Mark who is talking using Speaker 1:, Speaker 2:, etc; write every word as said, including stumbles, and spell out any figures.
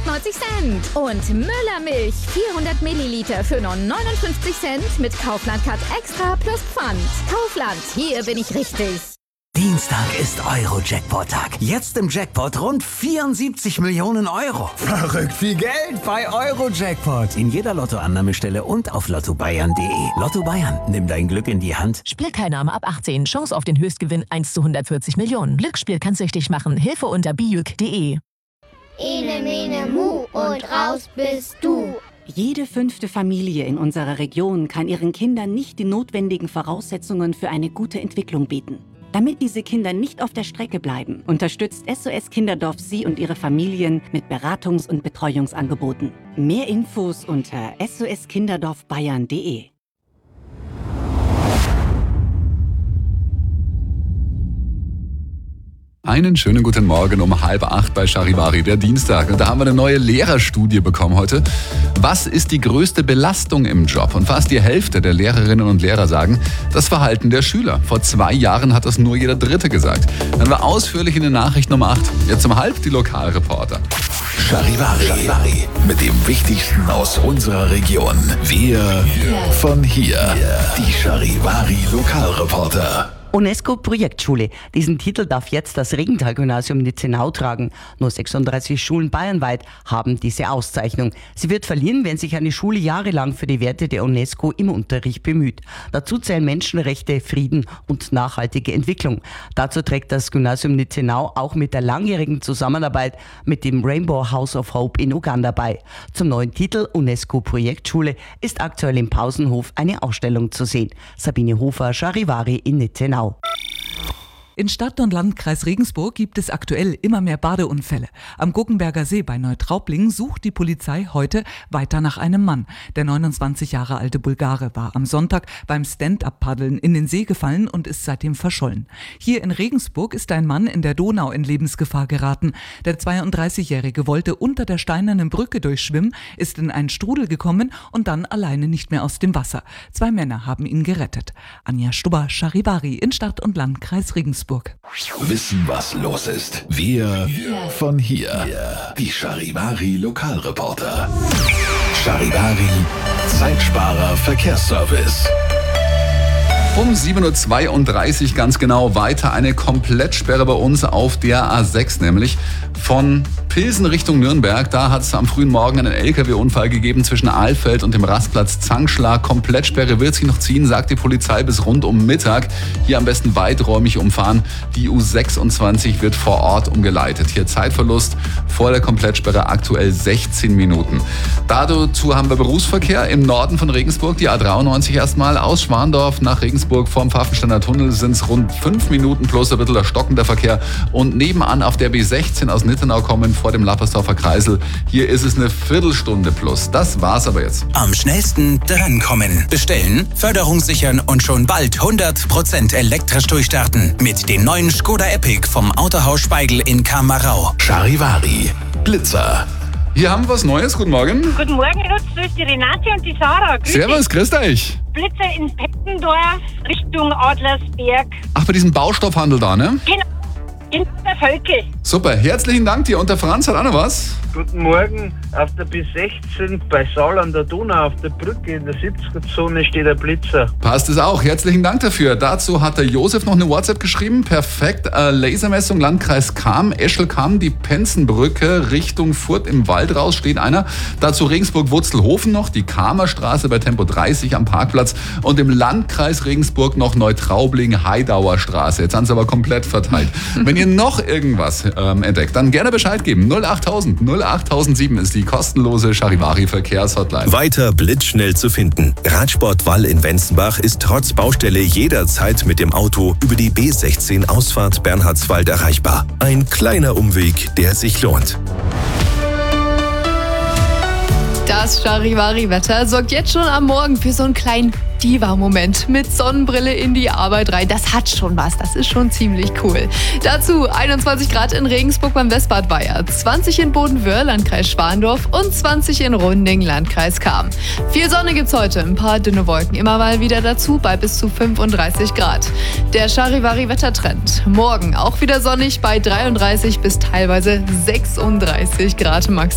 Speaker 1: neunzig Cent. Und Müllermilch vierhundert Milliliter für nur neunundfünfzig Cent mit Kaufland Cut Extra plus Pfand. Kaufland, hier bin ich richtig.
Speaker 2: Dienstag ist Euro-Jackpot-Tag. Jetzt im Jackpot rund vierundsiebzig Millionen Euro. Verrückt viel Geld bei Euro-Jackpot. In jeder Lottoannahmestelle und auf lotto bayern punkt de. Lotto Bayern, nimm dein Glück in die Hand.
Speaker 3: Spielteilnahme ab achtzehn. Chance auf den Höchstgewinn eins zu hundertvierzig Millionen. Glücksspiel kann's süchtig machen. Hilfe unter bijuk punkt de.
Speaker 4: Ene, mene, mu und raus bist du.
Speaker 5: Jede fünfte Familie in unserer Region kann ihren Kindern nicht die notwendigen Voraussetzungen für eine gute Entwicklung bieten. Damit diese Kinder nicht auf der Strecke bleiben, unterstützt S O S Kinderdorf Sie und Ihre Familien mit Beratungs- und Betreuungsangeboten. Mehr Infos unter s o s kinderdorf bayern punkt de.
Speaker 6: Einen schönen guten Morgen um halb acht bei Charivari, der Dienstag. Und da haben wir eine neue Lehrerstudie bekommen heute. Was ist die größte Belastung im Job? Und fast die Hälfte der Lehrerinnen und Lehrer sagen, das Verhalten der Schüler. Vor zwei Jahren hat das nur jeder Dritte gesagt. Dann war ausführlich in der Nachricht Nummer acht. Jetzt um halb die Lokalreporter.
Speaker 7: Charivari, Charivari mit dem Wichtigsten aus unserer Region. Wir von hier. Die Charivari Lokalreporter.
Speaker 8: UNESCO-Projektschule. Diesen Titel darf jetzt das Regenthal-Gymnasium Nitzenau tragen. Nur sechsunddreißig Schulen bayernweit haben diese Auszeichnung. Sie wird verliehen, wenn sich eine Schule jahrelang für die Werte der UNESCO im Unterricht bemüht. Dazu zählen Menschenrechte, Frieden und nachhaltige Entwicklung. Dazu trägt das Gymnasium Nitzenau auch mit der langjährigen Zusammenarbeit mit dem Rainbow House of Hope in Uganda bei. Zum neuen Titel UNESCO-Projektschule ist aktuell im Pausenhof eine Ausstellung zu sehen. Sabine Hofer, Charivari in Nitzenau.
Speaker 9: In Stadt- und Landkreis Regensburg gibt es aktuell immer mehr Badeunfälle. Am Guggenberger See bei Neutraubling sucht die Polizei heute weiter nach einem Mann. Der neunundzwanzig Jahre alte Bulgare war am Sonntag beim Stand-up-Paddeln in den See gefallen und ist seitdem verschollen. Hier in Regensburg ist ein Mann in der Donau in Lebensgefahr geraten. Der zweiunddreißigjährige wollte unter der steinernen Brücke durchschwimmen, ist in einen Strudel gekommen und dann alleine nicht mehr aus dem Wasser. Zwei Männer haben ihn gerettet. Anja Stubber, Charivari in Stadt- und Landkreis Regensburg.
Speaker 7: Wissen, was los ist. Wir von hier. Die Charivari Lokalreporter. Charivari Zeitsparer Verkehrsservice.
Speaker 6: Um sieben Uhr zweiunddreißig ganz genau weiter eine Komplettsperre bei uns auf der A sechs, nämlich von Pilsen Richtung Nürnberg. Da hat es am frühen Morgen einen L K W-Unfall gegeben zwischen Ahlfeld und dem Rastplatz Zankschlag. Komplettsperre wird sich noch ziehen, sagt die Polizei, bis rund um Mittag. Hier am besten weiträumig umfahren. Die U sechsundzwanzig wird vor Ort umgeleitet. Hier Zeitverlust vor der Komplettsperre aktuell sechzehn Minuten. Dazu haben wir Berufsverkehr im Norden von Regensburg. Die A dreiundneunzig erstmal aus Schwandorf nach Regensburg vom Pfaffensteiner Tunnel sind es rund fünf Minuten plus ein bisschen stockender Verkehr. Und nebenan auf der B sechzehn aus Nittenau kommen vor dem Lappersdorfer Kreisel. Hier ist es eine Viertelstunde plus. Das war's aber jetzt.
Speaker 10: Am schnellsten drankommen. Bestellen, Förderung sichern und schon bald hundert Prozent elektrisch durchstarten. Mit dem neuen Skoda Epic vom Autohaus Speigl in Kamerau.
Speaker 7: Charivari Blitzer.
Speaker 6: Hier haben wir was Neues. Guten Morgen.
Speaker 11: Guten Morgen, Lutz. Das ist die Renate und die Sarah. Grüß
Speaker 6: Servus,
Speaker 11: dich.
Speaker 6: grüß euch.
Speaker 11: Blitzer in Pettendorf Richtung Adlersberg.
Speaker 6: Ach, bei diesem Baustoffhandel da, ne?
Speaker 11: Genau. In der Völkel.
Speaker 6: Super, herzlichen Dank dir. Und der Franz hat auch noch was.
Speaker 12: Guten Morgen. Auf der B sechzehn bei Saal an der Donau auf der Brücke in der siebziger-Zone steht ein Blitzer.
Speaker 6: Passt es auch. Herzlichen Dank dafür. Dazu hat der Josef noch eine WhatsApp geschrieben. Perfekt. Äh, Lasermessung Landkreis Cham, Eschel-Cham, die Penzenbrücke Richtung Furt im Wald raus steht einer. Dazu Regensburg-Wurzelhofen noch, die Chamer Straße bei Tempo dreißig am Parkplatz und im Landkreis Regensburg noch Neutraubling-Heidauer Straße. Jetzt haben sie aber komplett verteilt. Wenn ihr noch irgendwas ähm, entdeckt, dann gerne Bescheid geben. null achttausend null achttausendsieben ist die kostenlose Charivari Verkehrshotline.
Speaker 13: Weiter blitzschnell zu finden. Radsport Wall in Wenzenbach ist trotz Baustelle jederzeit mit dem Auto über die B sechzehn Ausfahrt Bernhardswald erreichbar. Ein kleiner Umweg, der sich lohnt.
Speaker 14: Das Charivari-Wetter sorgt jetzt schon am Morgen für so einen kleinen Diva-Moment mit Sonnenbrille in die Arbeit rein. Das hat schon was, das ist schon ziemlich cool. Dazu einundzwanzig Grad in Regensburg beim Westbad Weiher, zwanzig in Bodenwöhr, Landkreis Schwandorf und zwanzig in Runding, Landkreis Cham. Viel Sonne gibt's heute, ein paar dünne Wolken immer mal wieder dazu bei bis zu fünfunddreißig Grad. Der Charivari-Wettertrend. Morgen auch wieder sonnig bei dreiunddreißig bis teilweise sechsunddreißig Grad maximal.